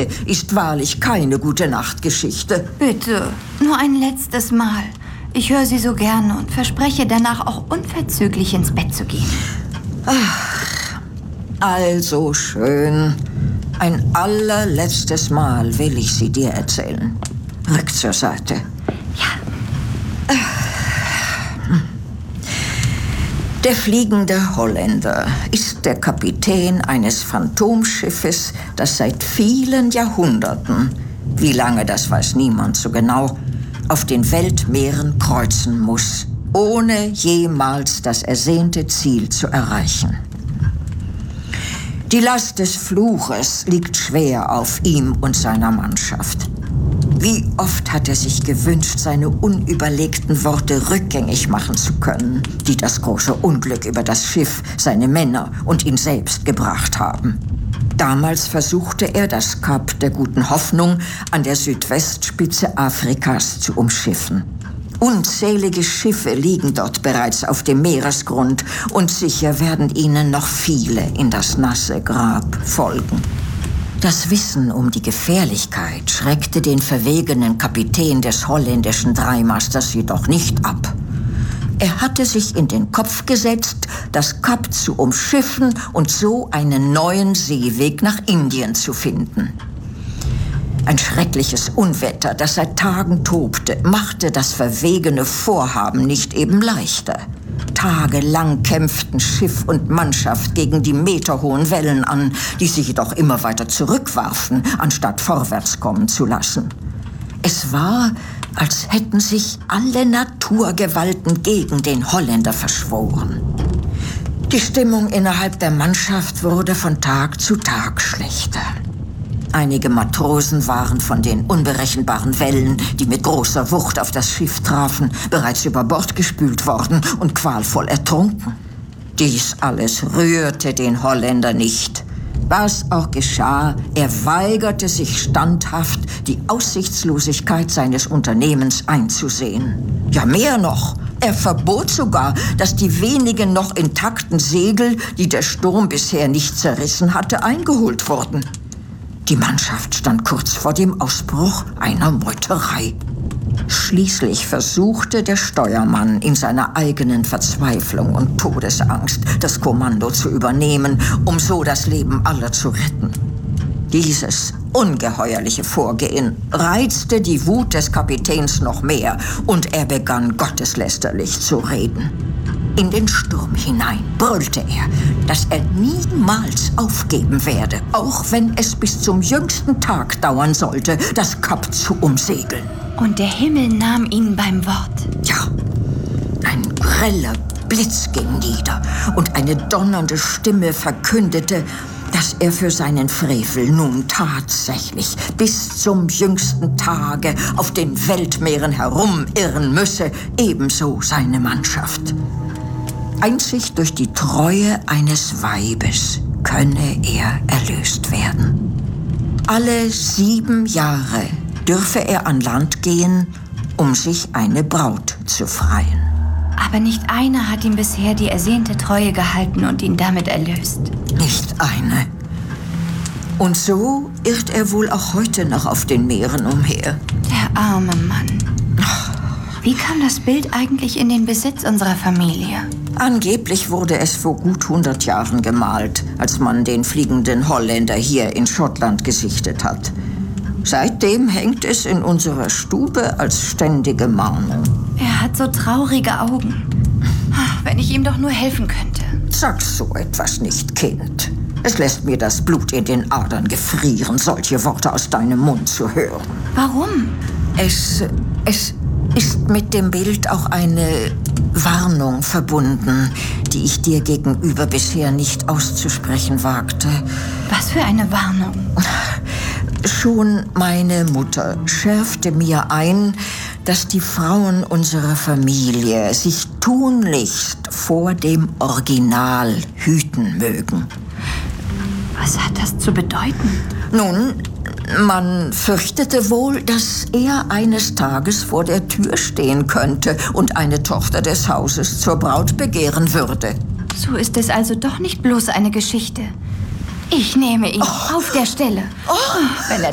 Geschichte ist wahrlich keine Gute-Nacht-Geschichte. Bitte, nur ein letztes Mal. Ich höre sie so gerne und verspreche danach auch unverzüglich ins Bett zu gehen. Ach, also schön. Ein allerletztes Mal will ich sie dir erzählen. Rück zur Seite. Ja. Der fliegende Holländer ist der Kapitän eines Phantomschiffes, das seit vielen Jahrhunderten, wie lange das weiß niemand so genau, auf den Weltmeeren kreuzen muss, ohne jemals das ersehnte Ziel zu erreichen. Die Last des Fluches liegt schwer auf ihm und seiner Mannschaft. Wie oft hat er sich gewünscht, seine unüberlegten Worte rückgängig machen zu können, die das große Unglück über das Schiff, seine Männer und ihn selbst gebracht haben. Damals versuchte er, das Kap der Guten Hoffnung an der Südwestspitze Afrikas zu umschiffen. Unzählige Schiffe liegen dort bereits auf dem Meeresgrund und sicher werden ihnen noch viele in das nasse Grab folgen. Das Wissen um die Gefährlichkeit schreckte den verwegenen Kapitän des holländischen Dreimasters jedoch nicht ab. Er hatte sich in den Kopf gesetzt, das Kap zu umschiffen und so einen neuen Seeweg nach Indien zu finden. Ein schreckliches Unwetter, das seit Tagen tobte, machte das verwegene Vorhaben nicht eben leichter. Tagelang kämpften Schiff und Mannschaft gegen die meterhohen Wellen an, die sie jedoch immer weiter zurückwarfen, anstatt vorwärts kommen zu lassen. Es war, als hätten sich alle Naturgewalten gegen den Holländer verschworen. Die Stimmung innerhalb der Mannschaft wurde von Tag zu Tag schlechter. Einige Matrosen waren von den unberechenbaren Wellen, die mit großer Wucht auf das Schiff trafen, bereits über Bord gespült worden und qualvoll ertrunken. Dies alles rührte den Holländer nicht. Was auch geschah, er weigerte sich standhaft, die Aussichtslosigkeit seines Unternehmens einzusehen. Ja, mehr noch. Er verbot sogar, dass die wenigen noch intakten Segel, die der Sturm bisher nicht zerrissen hatte, eingeholt wurden. Die Mannschaft stand kurz vor dem Ausbruch einer Meuterei. Schließlich versuchte der Steuermann in seiner eigenen Verzweiflung und Todesangst das Kommando zu übernehmen, um so das Leben aller zu retten. Dieses ungeheuerliche Vorgehen reizte die Wut des Kapitäns noch mehr und er begann gotteslästerlich zu reden. In den Sturm hinein brüllte er, dass er niemals aufgeben werde, auch wenn es bis zum jüngsten Tag dauern sollte, das Kap zu umsegeln. Und der Himmel nahm ihn beim Wort. Ja, ein greller Blitz ging nieder und eine donnernde Stimme verkündete, dass er für seinen Frevel nun tatsächlich bis zum jüngsten Tage auf den Weltmeeren herumirren müsse, ebenso seine Mannschaft. Einzig durch die Treue eines Weibes könne er erlöst werden. Alle 7 Jahre dürfe er an Land gehen, um sich eine Braut zu freien. Aber nicht einer hat ihm bisher die ersehnte Treue gehalten und ihn damit erlöst. Nicht eine. Und so irrt er wohl auch heute noch auf den Meeren umher. Der arme Mann. Wie kam das Bild eigentlich in den Besitz unserer Familie? Angeblich wurde es vor gut 100 Jahren gemalt, als man den fliegenden Holländer hier in Schottland gesichtet hat. Seitdem hängt es in unserer Stube als ständige Mahnung. Er hat so traurige Augen. Wenn ich ihm doch nur helfen könnte. Sag so etwas nicht, Kind. Es lässt mir das Blut in den Adern gefrieren, solche Worte aus deinem Mund zu hören. Warum? Es ist mit dem Bild auch eine Warnung verbunden, die ich dir gegenüber bisher nicht auszusprechen wagte. Was für eine Warnung? Schon meine Mutter schärfte mir ein, dass die Frauen unserer Familie sich tunlichst vor dem Original hüten mögen. Was hat das zu bedeuten? Nun, man fürchtete wohl, dass er eines Tages vor der Tür stehen könnte und eine Tochter des Hauses zur Braut begehren würde. So ist es also doch nicht bloß eine Geschichte. Ich nehme ihn auf der Stelle. Wenn er